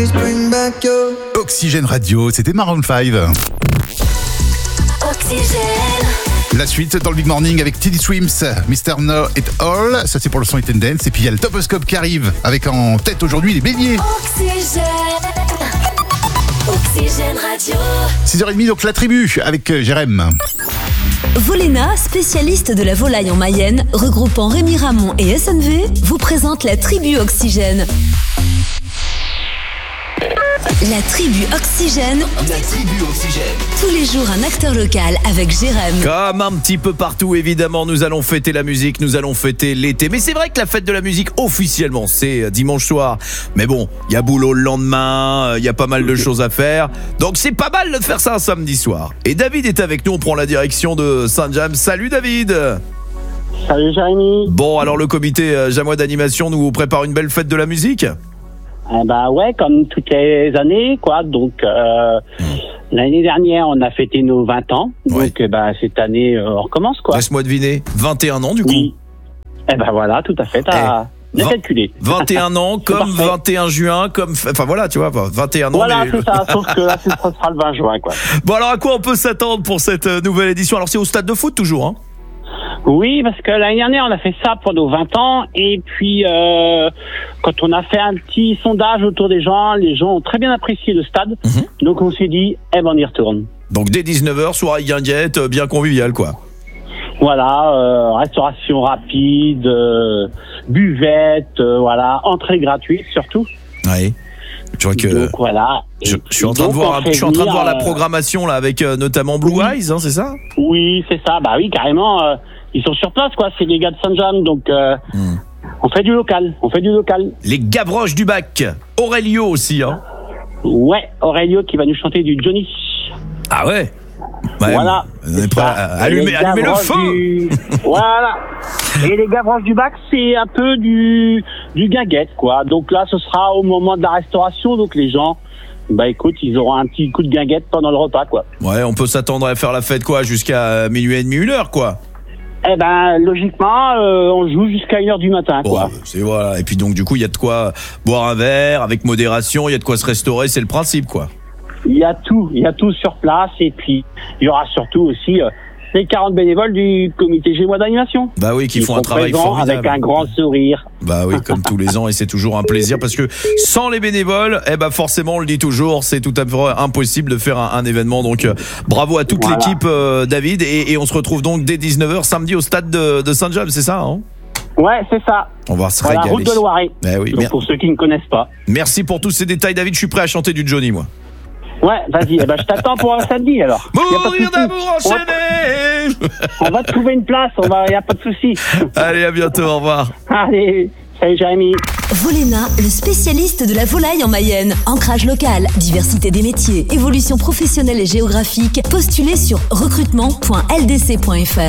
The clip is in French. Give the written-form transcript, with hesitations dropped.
Please bring back your Oxygène Radio, c'était Maroon 5. Oxygène. La suite dans le Big Morning avec Teddy Swims, Mr. Know It All. Ça c'est pour le son It and Dance. Et puis il y a le Toposcope qui arrive avec en tête aujourd'hui les béliers. Oxygène. Oxygène Radio. 6h30 donc la tribu avec Jérém. Volena, spécialiste de la volaille en Mayenne, regroupant Rémi Ramon et SNV, vous présente la tribu Oxygène. La tribu Oxygène. La tribu Oxygène. Tous les jours un acteur local avec Jérém. Comme un petit peu partout, évidemment, nous allons fêter la musique, nous allons fêter l'été. Mais c'est vrai que la fête de la musique, officiellement, c'est dimanche soir. Mais bon, il y a boulot le lendemain, il y a pas mal de choses à faire. Donc c'est pas mal de faire ça un samedi soir. Et David est avec nous, on prend la direction de Saint-James. Salut David. Salut Jérémy. Bon, alors le comité Jamois d'animation nous prépare une belle fête de la musique. Bah ouais, comme toutes les années, quoi. Donc l'année dernière, on a fêté nos 20 ans. Ouais. Donc cette année, on recommence, quoi. Laisse-moi deviner, 21 ans du coup. Oui. Voilà, tout à fait. T'as bien calculé. 21 ans, comme parfait. 21 juin, comme... Enfin voilà, tu vois, 21 ans. Voilà, mais... c'est ça. Sauf que là, ce sera le 20 juin, quoi. Bon, alors à quoi on peut s'attendre pour cette nouvelle édition ? Alors c'est au stade de foot toujours, hein ? Oui, parce que l'année dernière, on a fait ça pour nos 20 ans. Et puis, quand on a fait un petit sondage autour des gens, les gens ont très bien apprécié le stade. Donc, on s'est dit, on y retourne. Donc dès 19h, soirée guinguette, bien conviviale, quoi. Voilà, restauration rapide, buvette, voilà, entrée gratuite surtout. Oui. Tu vois que... Donc voilà. Je suis en train de voir la programmation là avec notamment Blue Eyes, hein, c'est ça ? Oui, c'est ça. Bah oui, carrément. Ils sont sur place, quoi. C'est les gars de Saint-James, donc on fait du local. Les Gavroches du Bac. Aurelio aussi, hein. Ouais, Aurelio qui va nous chanter du Johnny. Ah ouais. Ouais, Voilà. On est prêt à allumer le feu. Voilà. Et les Gavroches du Bac, c'est un peu du guinguette, quoi. Donc là, ce sera au moment de la restauration, donc les gens, écoute, ils auront un petit coup de guinguette pendant le repas, quoi. Ouais, on peut s'attendre à faire la fête, quoi, jusqu'à minuit et demi, 1h, quoi. Logiquement, on joue jusqu'à 1h du matin, quoi. C'est voilà. Et puis donc, du coup, il y a de quoi boire un verre avec modération, il y a de quoi se restaurer, c'est le principe, quoi. Il y a tout sur place, et puis il y aura surtout aussi les 40 bénévoles du comité Gémois d'animation. Bah oui, qui font un travail formidable. Avec un grand sourire. Bah oui, comme tous les ans, et c'est toujours un plaisir parce que sans les bénévoles, forcément, on le dit toujours, c'est tout à fait impossible de faire un événement. Donc bravo à toute l'équipe, David, et on se retrouve donc dès 19h samedi au stade de Saint-James, c'est ça, hein ? Ouais, c'est ça. On va se régaler. Route de Loiret. Oui, donc, pour ceux qui ne connaissent pas. Merci pour tous ces détails, David. Je suis prêt à chanter du Johnny, moi. Ouais, vas-y. Je t'attends pour un samedi, alors. Mourir d'amour enchaîné. On va te trouver une place. Y a pas de souci. Allez, à bientôt. Au revoir. Allez. Salut, Jérémy. Volena, le spécialiste de la volaille en Mayenne. Ancrage local, diversité des métiers, évolution professionnelle et géographique. Postulez sur recrutement.ldc.fr.